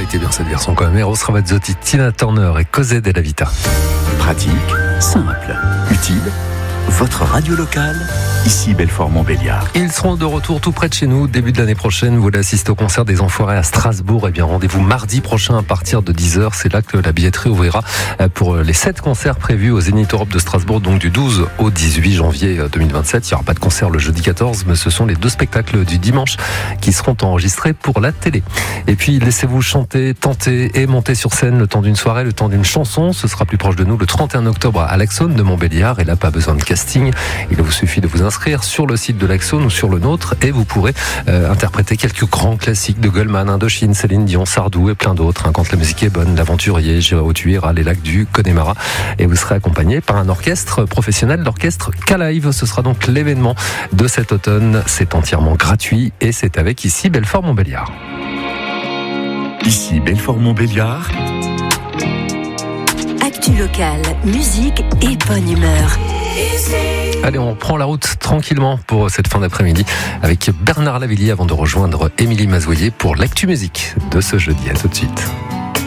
méritez bien cette version quand même. Eros Ramazzotti, Tina Turner et Cosette Della Vita. Pratique, simple, utile. Votre radio locale, ici Belfort-Montbéliard. Ils seront de retour tout près de chez nous, début de l'année prochaine. Vous voulez assister au concert des Enfoirés à Strasbourg. Eh bien, rendez-vous mardi prochain à partir de 10h. C'est là que la billetterie ouvrira pour les 7 concerts prévus au Zénith Europe de Strasbourg, donc du 12 au 18 janvier 2027. Il n'y aura pas de concert le jeudi 14, mais ce sont les 2 spectacles du dimanche qui seront enregistrés pour la télé. Et puis, laissez-vous chanter, tenter et monter sur scène le temps d'une soirée, le temps d'une chanson. Ce sera plus proche de nous le 31 octobre à l'Axone de Montbéliard. Et là, pas besoin de casting. Il vous suffit de vous inscrire sur le site de l'Axone ou sur le nôtre et vous pourrez interpréter quelques grands classiques de Goldman, Indochine, Céline Dion, Sardou et plein d'autres. Quand la musique est bonne, l'Aventurier, J'irai où tu iras, les lacs du Connemara. Et vous serez accompagné par un orchestre professionnel, l'orchestre K-Live. Ce sera donc l'événement de cet automne. C'est entièrement gratuit et c'est avec ici Belfort-Montbéliard. Ici Belfort-Montbéliard. Actu locale, musique et bonne humeur. Allez, on prend la route tranquillement pour cette fin d'après-midi avec Bernard Lavillier avant de rejoindre Émilie Mazoyer pour l'actu musique de ce jeudi. À tout de suite.